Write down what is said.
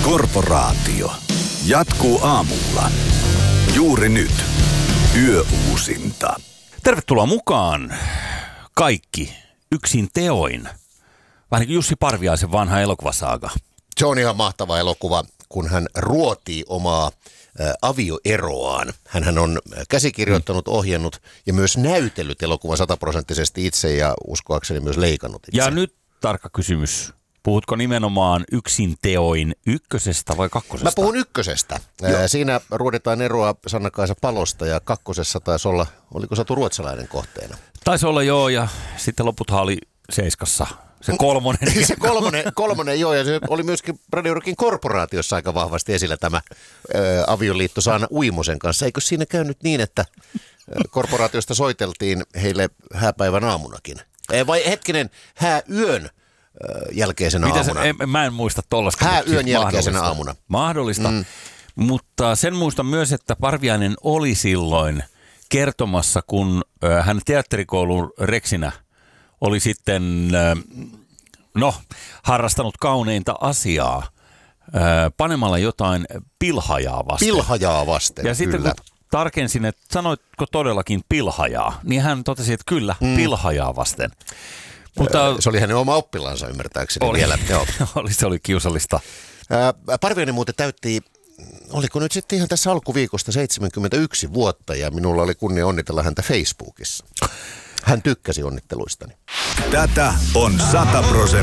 Korporaatio jatkuu aamulla. Juuri nyt. Yöuusinta. Tervetuloa mukaan kaikki yksin teoin. Vähän niin kuin Jussi Parviaisen vanha elokuvasaaga. Se on ihan mahtava elokuva, kun hän ruotii omaa avioeroaan. Hänhän on käsikirjoittanut, ohjannut ja myös näytellyt elokuvan 100% itse ja uskoakseni myös leikannut itse. Ja nyt tarkka kysymys. Puhutko nimenomaan yksin teoin ykkösestä vai kakkosesta? Mä puhun ykkösestä. Siinä ruoditaan eroa Sanna-Kaisa Palosta ja kakkosessa taisi olla, oliko Satu Ruotsalainen kohteena? Taisi olla joo, ja sitten loputhan oli seiskassa. Se kolmonen. Se kolmonen joo, ja se oli myöskin Radio Rockin Korporaatiossa aika vahvasti esillä tämä avioliitto Saana Uimosen kanssa. Eikö siinä käynyt niin, että Korporaatiosta soiteltiin heille hääpäivän aamunakin? Vai hetkinen, hääyön jälkeisenä aamuna. Mä en muista tollaista. Hääyön jälkeisenä aamuna. Mahdollista, mutta sen muistan myös, että Parviainen oli silloin kertomassa, kun hän teatterikoulun reksinä oli sitten harrastanut kauneinta asiaa panemalla jotain pilhajaa vasten. Pilhajaa vasten, ja sitten kyllä. Kun tarkensin, että sanoitko todellakin pilhajaa, niin hän totesi, että kyllä, pilhajaa vasten. Mutta se oli hänen oma oppilaansa ymmärtääkseni vielä. Joo. Se oli kiusallista. Parviainen muuten täytti, oliko nyt sitten ihan tässä alkuviikosta 71 vuotta ja minulla oli kunnia onnitella häntä Facebookissa. Hän tykkäsi onnitteluistani. Tätä on 100%